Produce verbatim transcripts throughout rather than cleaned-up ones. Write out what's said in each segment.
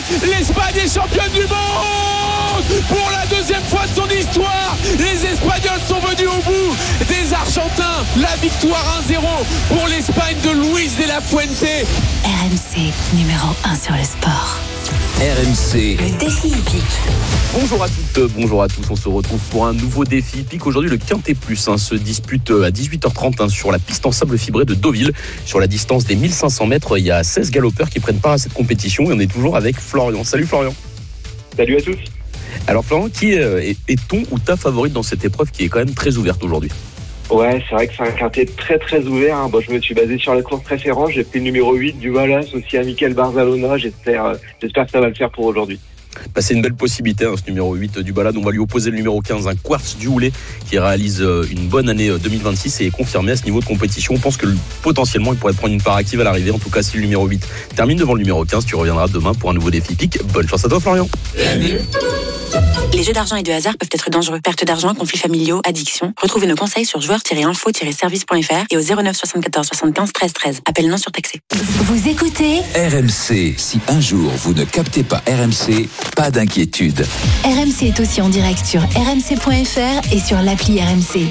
l'Espagne est championne du monde pour la deuxième fois de son histoire. Les Espagnols sont venus au bout des Argentins. La victoire un zéro pour l'Espagne de Luis de la Fuente. R M C, numéro un sur le sport. R M C. Le défi hippique. Bonjour à toutes, bonjour à tous. On se retrouve pour un nouveau défi hippique. Aujourd'hui, le Quintet Plus hein, se dispute à dix-huit heures trente hein, sur la piste en sable fibré de Deauville. Sur la distance des mille cinq cents mètres, il y a seize galopeurs qui prennent part à cette compétition et on est toujours avec Florian. Salut Florian. Salut à tous. Alors Florian, qui est, est ton ou ta favorite dans cette épreuve qui est quand même très ouverte aujourd'hui ? Ouais, c'est vrai que c'est un quintet très très ouvert. Hein. Bon, je me suis basé sur la course préférence. J'ai pris le numéro huit du Wallace, aussi à Michael Barzalona. J'espère, euh, j'espère que ça va le faire pour aujourd'hui. Bah, c'est une belle possibilité, hein, ce numéro huit du Balade. On va lui opposer le numéro quinze, un Quartz du Houlet, qui réalise une bonne année deux mille vingt-six et est confirmé à ce niveau de compétition. On pense que potentiellement il pourrait prendre une part active à l'arrivée. En tout cas, si le numéro huit termine devant le numéro quinze, tu reviendras demain pour un nouveau défi hippique. Bonne chance à toi Florian. Les jeux d'argent et de hasard peuvent être dangereux. Perte d'argent, conflits familiaux, addiction. Retrouvez nos conseils sur joueurs tiret info tiret service point f r et au zéro neuf soixante-quatorze soixante-quinze treize treize. Appel non surtaxé. Vous écoutez R M C. Si un jour vous ne captez pas R M C, pas d'inquiétude. R M C est aussi en direct sur r m c point f r et sur l'appli R M C.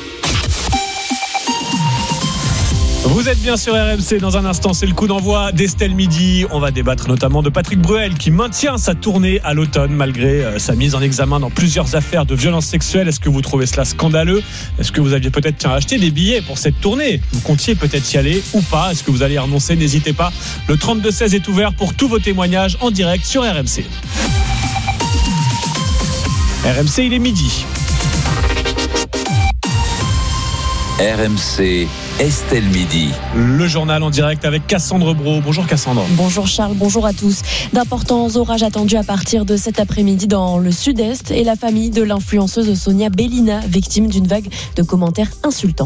Vous êtes bien sur R M C. Dans un instant, c'est le coup d'envoi d'Estelle Midi. On va débattre notamment de Patrick Bruel qui maintient sa tournée à l'automne malgré euh, sa mise en examen dans plusieurs affaires de violences sexuelles. Est-ce que vous trouvez cela scandaleux ? Est-ce que vous aviez peut-être tiens, acheté des billets pour cette tournée ? Vous comptiez peut-être y aller ou pas ? Est-ce que vous allez y renoncer ? N'hésitez pas. Le trente-deux seize est ouvert pour tous vos témoignages en direct sur R M C. R M C, il est midi. R M C, Estelle Midi. Le journal en direct avec Cassandre Brault. Bonjour Cassandre. Bonjour Charles, bonjour à tous. D'importants orages attendus à partir de cet après-midi dans le sud-est et la famille de l'influenceuse Sonia Bellina, victime d'une vague de commentaires insultants.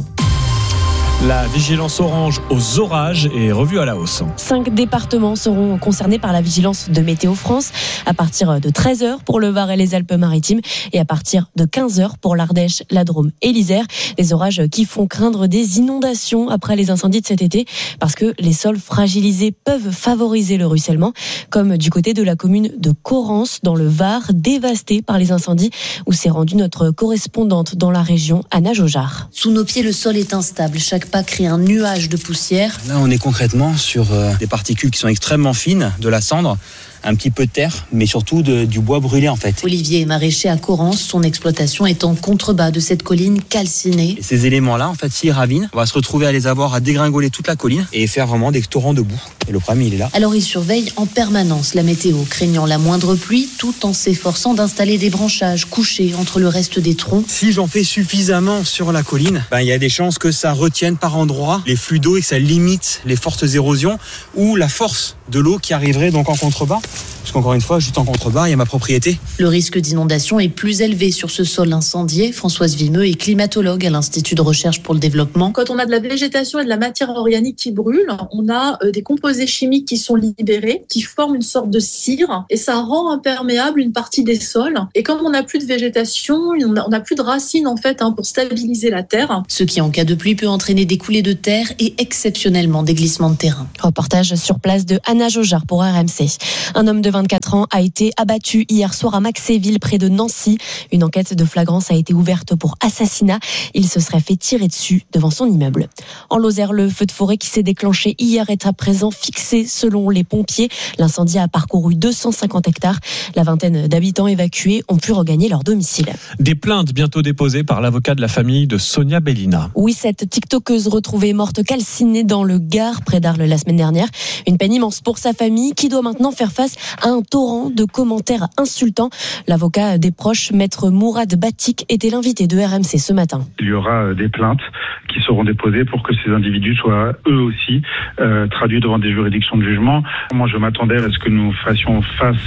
La vigilance orange aux orages est revue à la hausse. Cinq départements seront concernés par la vigilance de Météo France à partir de treize heures pour le Var et les Alpes-Maritimes et à partir de quinze heures pour l'Ardèche, la Drôme et l'Isère. Des orages qui font craindre des inondations après les incendies de cet été parce que les sols fragilisés peuvent favoriser le ruissellement, comme du côté de la commune de Corrence dans le Var, dévastée par les incendies où s'est rendue notre correspondante dans la région, Anna Jaugeard. Sous nos pieds, le sol est instable. Chaque pas crée un nuage de poussière. Là, on est concrètement sur euh, des particules qui sont extrêmement fines, de la cendre, un petit peu de terre, mais surtout de, du bois brûlé en fait. Olivier est maraîcher à Corrence, son exploitation est en contrebas de cette colline calcinée. Et ces éléments-là, en fait, s'ils ravinent, on va se retrouver à les avoir à dégringoler toute la colline et faire vraiment des torrents de boue. Et le problème, il est là. Alors il surveille en permanence la météo, craignant la moindre pluie, tout en s'efforçant d'installer des branchages couchés entre le reste des troncs. Si j'en fais suffisamment sur la colline, ben, il y a des chances que ça retienne par endroits les flux d'eau et que ça limite les fortes érosions ou la force de l'eau qui arriverait donc en contrebas. Parce qu'encore une fois, juste en contrebas, il y a ma propriété. Le risque d'inondation est plus élevé sur ce sol incendié. Françoise Vimeux est climatologue à l'Institut de recherche pour le développement. Quand on a de la végétation et de la matière organique qui brûle, on a des composés chimiques qui sont libérés, qui forment une sorte de cire, et ça rend imperméable une partie des sols. Et comme on n'a plus de végétation, on n'a plus de racines en fait hein, pour stabiliser la terre. Ce qui, en cas de pluie, peut entraîner des coulées de terre et exceptionnellement des glissements de terrain. Reportage sur place de Anna Jaugeard pour R M C. Un homme de vingt-quatre ans a été abattu hier soir à Maxéville, près de Nancy. Une enquête de flagrance a été ouverte pour assassinat. Il se serait fait tirer dessus devant son immeuble. En Lozère, le feu de forêt qui s'est déclenché hier est à présent fixé selon les pompiers. L'incendie a parcouru deux cent cinquante hectares. La vingtaine d'habitants évacués ont pu regagner leur domicile. Des plaintes bientôt déposées par l'avocat de la famille de Sonia Bellina. Oui, cette tiktokeuse retrouvée morte calcinée dans le Gard, près d'Arles la semaine dernière. Une peine immense pour sa famille qui doit maintenant faire face à un torrent de commentaires insultants. L'avocat des proches, maître Mourad Batik, était l'invité de R M C ce matin. Il y aura des plaintes qui seront déposées pour que ces individus soient eux aussi euh, traduits devant des juridictions de jugement. Moi, je m'attendais à ce que nous fassions face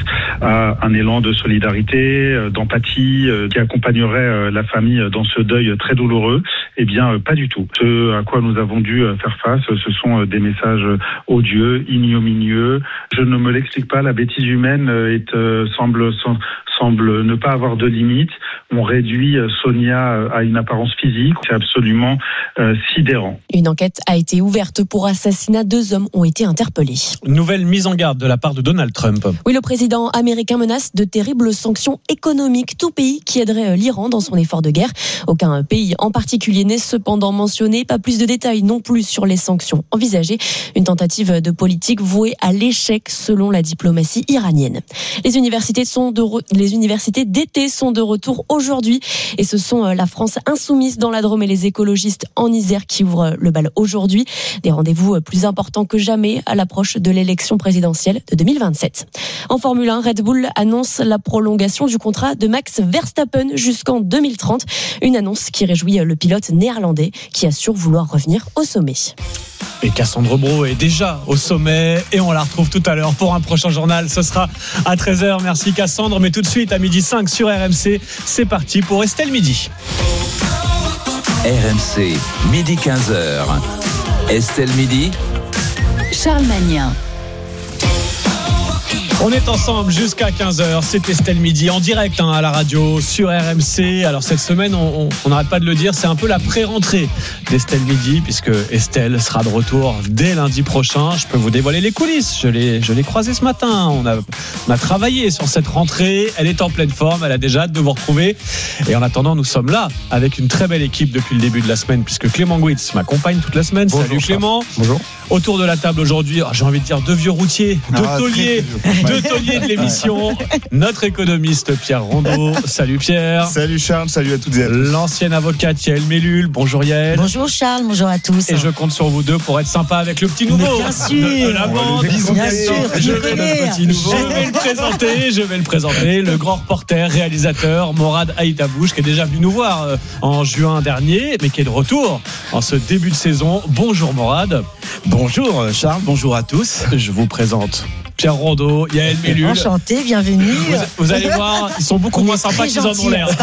à un élan de solidarité, euh, d'empathie, euh, qui accompagnerait euh, la famille dans ce deuil très douloureux. Eh bien, euh, pas du tout. Ce à quoi nous avons dû euh, faire face, ce sont euh, des messages odieux, ignominieux. Je ne me l'explique pas, la bêtise humaine est, euh, semble semble ne pas avoir de limite. On réduit Sonia à une apparence physique. C'est absolument euh, sidérant. Une enquête a été ouverte pour assassinat. Deux hommes ont été interpellés. Nouvelle mise en garde de la part de Donald Trump. Oui, le président américain menace de terribles sanctions économiques. Tout pays qui aiderait l'Iran dans son effort de guerre. Aucun pays en particulier n'est cependant mentionné. Pas plus de détails non plus sur les sanctions envisagées. Une tentative de politique vouée à l'échec selon la diplomatie iranienne. Les universités sont de re... les universités d'été sont de retour aujourd'hui et ce sont la France insoumise dans la Drôme et les écologistes en Isère qui ouvrent le bal aujourd'hui. Des rendez-vous plus importants que jamais à l'approche de l'élection présidentielle de deux mille vingt-sept. En Formule un, Red Bull annonce la prolongation du contrat de Max Verstappen jusqu'en deux mille trente. Une annonce qui réjouit le pilote néerlandais qui assure vouloir revenir au sommet. Et Cassandre Bro est déjà au sommet et on la retrouve tout à l'heure pour un prochain journal. Ce sera à treize heures. Merci Cassandre. Mais tout de suite à midi cinq sur R M C, c'est parti pour Estelle Midi. R M C, midi quinze heures. Estelle Midi. Charles Magnin. On est ensemble jusqu'à quinze heures, c'est Estelle Midi en direct hein, à la radio sur R M C. Alors cette semaine, on n'arrête pas de le dire, c'est un peu la pré-rentrée d'Estelle Midi puisque Estelle sera de retour dès lundi prochain. Je peux vous dévoiler les coulisses, je l'ai, je l'ai croisée ce matin, on a, on a travaillé sur cette rentrée, elle est en pleine forme, elle a déjà hâte de vous retrouver. Et en attendant, nous sommes là avec une très belle équipe depuis le début de la semaine puisque Clément Gouitz m'accompagne toute la semaine. Bonjour, Salut Clément. Bonjour. Autour de la table aujourd'hui, j'ai envie de dire deux vieux routiers, deux ah, tauliers, deux tauliers de l'émission. Notre économiste Pierre Rondeau. Salut Pierre. Salut Charles, salut à toutes et à tous. L'ancienne avocate Yael Mellul. Bonjour Yael. Bonjour Charles, bonjour à tous. Et je compte sur vous deux pour être sympa avec le petit nouveau. Mais bien sûr. De, de la bande. Bien sûr, je vais le petit nouveau. Je vais le présenter, je vais le présenter. Le grand reporter, réalisateur Morad Aïtabouche qui est déjà venu nous voir euh, en juin dernier, mais qui est de retour en ce début de saison. Bonjour Morad. Bonjour Charles, bonjour à tous. Je vous présente Pierre Rondeau, Yael Mellul. Enchanté, bienvenue. Vous, vous allez voir, ils sont beaucoup moins sympas qu'ils en ont l'air.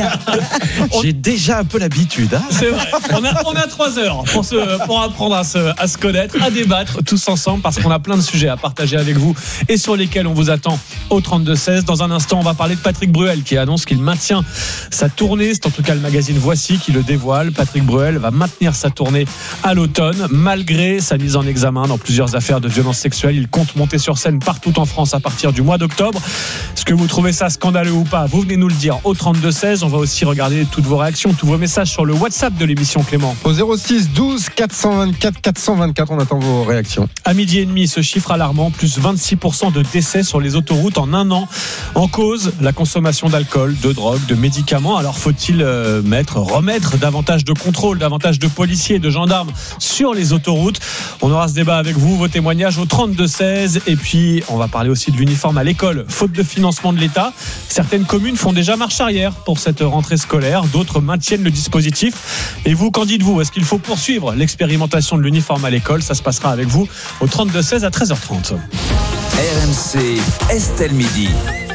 On... J'ai déjà un peu l'habitude. Hein. C'est vrai. On a, on a trois heures pour, se, pour apprendre à se, à se connaître, à débattre tous ensemble parce qu'on a plein de sujets à partager avec vous et sur lesquels on vous attend au trente-deux seize. Dans un instant, on va parler de Patrick Bruel qui annonce qu'il maintient sa tournée. C'est en tout cas le magazine Voici qui le dévoile. Patrick Bruel va maintenir sa tournée à l'automne malgré sa mise en examen dans plusieurs affaires de violences sexuelles. Il compte monter sur scène partout en France à partir du mois d'octobre. Est-ce que vous trouvez ça scandaleux ou pas? Vous venez nous le dire au trente-deux seize. On va aussi regarder toutes vos réactions, tous vos messages sur le WhatsApp de l'émission Clément. Au zéro six douze quatre cent vingt-quatre quatre cent vingt-quatre, on attend vos réactions. À midi et demi, ce chiffre alarmant, plus vingt-six pour cent de décès sur les autoroutes en un an. En cause, la consommation d'alcool, de drogue, de médicaments. Alors faut-il euh, mettre, remettre davantage de contrôle, davantage de policiers, de gendarmes sur les autoroutes? On aura ce débat avec vous, vos témoignages au trente-deux seize. Et puis on va parler aussi de l'uniforme à l'école. Faute de financement de l'État, certaines communes font déjà marche arrière pour cette rentrée scolaire. D'autres maintiennent le dispositif. Et vous, qu'en dites-vous? Est-ce qu'il faut poursuivre l'expérimentation de l'uniforme à l'école? Ça se passera avec vous au trente-deux seize à treize heures trente. R M C, Estelle Midi.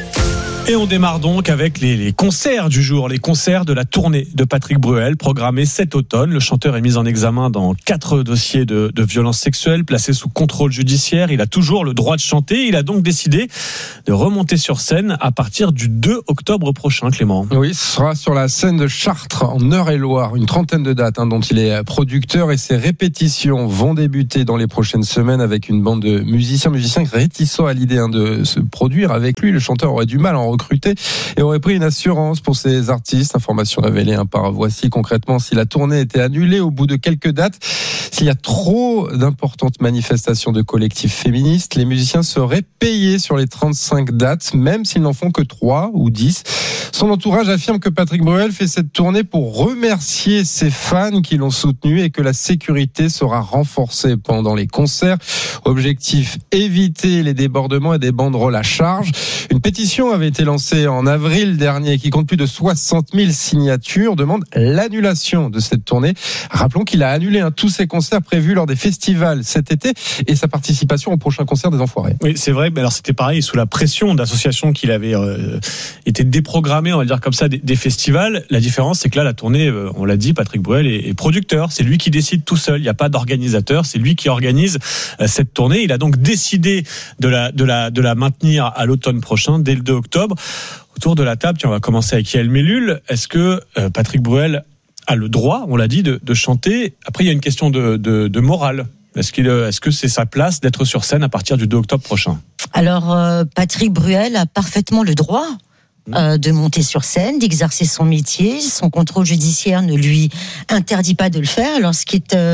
Et on démarre donc avec les, les concerts du jour, les concerts de la tournée de Patrick Bruel, programmés cet automne. Le chanteur est mis en examen dans quatre dossiers de, de violences sexuelles, placé sous contrôle judiciaire. Il a toujours le droit de chanter. Il a donc décidé de remonter sur scène à partir du deux octobre prochain, Clément. Oui, ce sera sur la scène de Chartres, en Eure-et-Loire. Une trentaine de dates hein, dont il est producteur et ses répétitions vont débuter dans les prochaines semaines avec une bande de musiciens, musiciens réticents à l'idée hein, de se produire avec lui. Le chanteur aurait du mal à en recruté et aurait pris une assurance pour ses artistes. Information révélée hein, par Voici. Concrètement, si la tournée était annulée au bout de quelques dates, s'il y a trop d'importantes manifestations de collectifs féministes, les musiciens seraient payés sur les trente-cinq dates, même s'ils n'en font que trois ou dix. Son entourage affirme que Patrick Bruel fait cette tournée pour remercier ses fans qui l'ont soutenu et que la sécurité sera renforcée pendant les concerts. Objectif, éviter les débordements et des banderoles à charge. Une pétition avait été lancée en avril dernier qui compte plus de soixante mille signatures, demande l'annulation de cette tournée. Rappelons qu'il a annulé hein, tous ses concerts prévus lors des festivals cet été et sa participation au prochain concert des Enfoirés. Oui, c'est vrai, mais alors c'était pareil, sous la pression d'associations qu'il avait euh, été déprogrammé, on va dire comme ça, des, des festivals. La différence, c'est que là, la tournée, euh, on l'a dit, Patrick Bruel est, est producteur. C'est lui qui décide tout seul. Il n'y a pas d'organisateur. C'est lui qui organise euh, cette tournée. Il a donc décidé de la, de la, de la maintenir à l'automne prochain, dès le deux octobre. octobre. Autour de la table, tiens, on va commencer avec Yael Mellul. Est-ce que euh, Patrick Bruel a le droit, on l'a dit, de, de chanter? Après, il y a une question de, de, de morale. Est-ce, qu'il, est-ce que c'est sa place d'être sur scène à partir du deux octobre prochain? Alors, euh, Patrick Bruel a parfaitement le droit euh, de monter sur scène, d'exercer son métier. Son contrôle judiciaire ne lui interdit pas de le faire. Alors, ce qui est euh,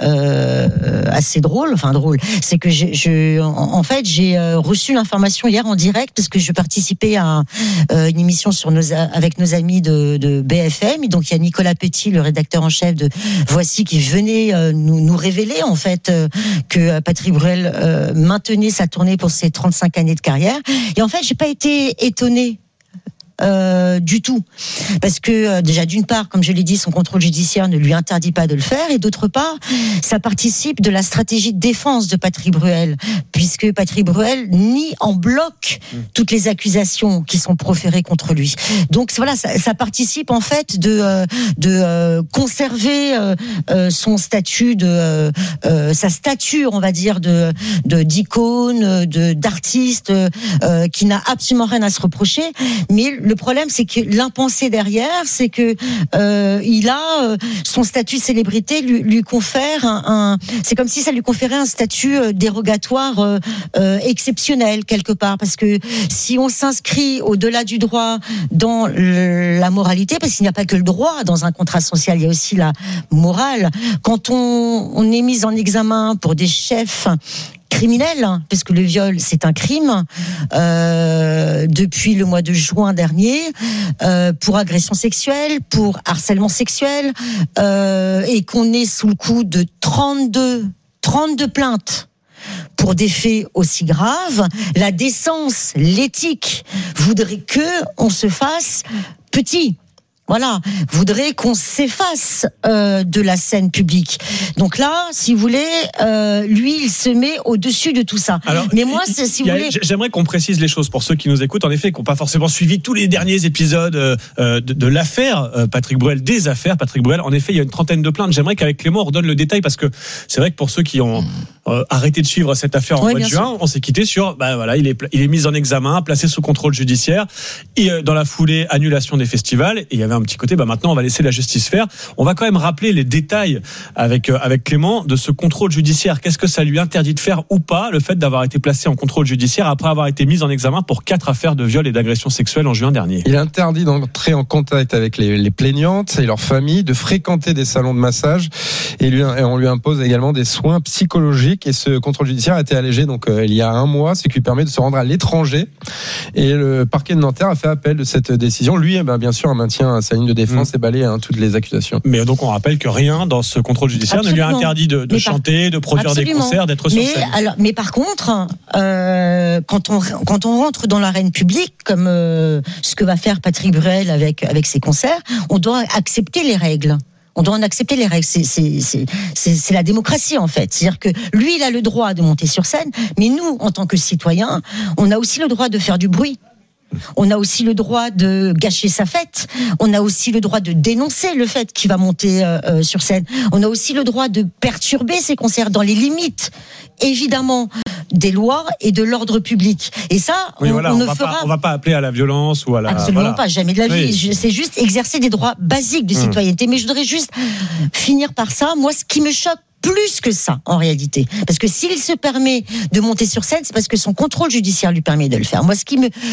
euh, assez drôle, enfin drôle, c'est que je, je en, en fait, j'ai euh, reçu l'information hier en direct parce que je participais à euh, une émission sur nos, avec nos amis de, de B F M. Donc, il y a Nicolas Petit, le rédacteur en chef de Voici, qui venait euh, nous, nous révéler en fait euh, que Patrick Bruel euh, maintenait sa tournée pour ses trente-cinq années de carrière. Et en fait, j'ai pas été étonnée. Euh, du tout, parce que euh, déjà d'une part, comme je l'ai dit, son contrôle judiciaire ne lui interdit pas de le faire, et d'autre part, ça participe de la stratégie de défense de Patrick Bruel, puisque Patrick Bruel nie en bloc toutes les accusations qui sont proférées contre lui. Donc voilà, ça, ça participe en fait de euh, de euh, conserver euh, euh, son statut de euh, euh, sa stature, on va dire, de de d'icône, de d'artiste, euh, qui n'a absolument rien à se reprocher, mais le problème, c'est que l'impensé derrière, c'est que euh, il a euh, son statut de célébrité lui, lui confère un, un. C'est comme si ça lui conférait un statut euh, dérogatoire euh, euh, exceptionnel quelque part, parce que si on s'inscrit au-delà du droit dans le, la moralité, parce qu'il n'y a pas que le droit dans un contrat social, il y a aussi la morale. Quand on, on est mis en examen pour des chefs criminel, parce que le viol c'est un crime, euh, depuis le mois de juin dernier, euh, pour agression sexuelle, pour harcèlement sexuel, euh, et qu'on est sous le coup de trente-deux plaintes pour des faits aussi graves, la décence, l'éthique voudrait que on se fasse petit. Voilà, voudrait qu'on s'efface euh, de la scène publique. Donc là, si vous voulez, euh, lui, il se met au-dessus de tout ça. Alors, mais moi, c'est, si vous voulez, j'aimerais qu'on précise les choses pour ceux qui nous écoutent. En effet, qui n'ont pas forcément suivi tous les derniers épisodes euh, de, de l'affaire euh, Patrick Bruel, des affaires Patrick Bruel. En effet, il y a une trentaine de plaintes. J'aimerais qu'avec Clément, on redonne le détail, parce que c'est vrai que pour ceux qui ont euh, arrêté de suivre cette affaire en oui, mois de juin, sûr. on s'est quitté sur, bah voilà, il est, il est mis en examen, placé sous contrôle judiciaire, et euh, dans la foulée, annulation des festivals. Et il y avait un petit côté, bah maintenant on va laisser la justice faire. On va quand même rappeler les détails avec euh, avec Clément de ce contrôle judiciaire. Qu'est-ce que ça lui interdit de faire ou pas, le fait d'avoir été placé en contrôle judiciaire après avoir été mis en examen pour quatre affaires de viol et d'agression sexuelle en juin dernier? Il est interdit d'entrer en contact avec les, les plaignantes et leurs familles, de fréquenter des salons de massage, et, lui, et on lui impose également des soins psychologiques. Et ce contrôle judiciaire a été allégé donc euh, il y a un mois, ce qui lui permet de se rendre à l'étranger. Et le parquet de Nanterre a fait appel de cette décision. Lui, eh ben, bien sûr, maintient sa ligne de défense. Mmh. Balayer hein, toutes les accusations. Mais donc on rappelle que rien dans ce contrôle judiciaire Absolument. ne lui a interdit de, de chanter, par... de produire Absolument. des concerts, d'être sur mais, scène. Alors, mais par contre, euh, quand on quand on rentre dans l'arène publique, comme euh, ce que va faire Patrick Bruel avec avec ses concerts, on doit accepter les règles. On doit en accepter les règles. C'est, c'est, c'est, c'est, c'est la démocratie, en fait. C'est-à-dire que lui, il a le droit de monter sur scène, mais nous, en tant que citoyens, on a aussi le droit de faire du bruit. On a aussi le droit de gâcher sa fête. On a aussi le droit de dénoncer le fait qu'il va monter euh, sur scène. On a aussi le droit de perturber ses concerts dans les limites, évidemment, des lois et de l'ordre public. Et ça, oui, on, voilà, on, on ne va fera... pas, on va pas appeler à la violence ou à la... Absolument voilà. pas, jamais de la vie. Oui. C'est juste exercer des droits basiques de citoyenneté. Mmh. Mais je voudrais juste finir par ça. Moi, ce qui me choque plus que ça, en réalité. Parce que s'il se permet de monter sur scène, c'est parce que son contrôle judiciaire lui permet de le faire. Moi, ce qui me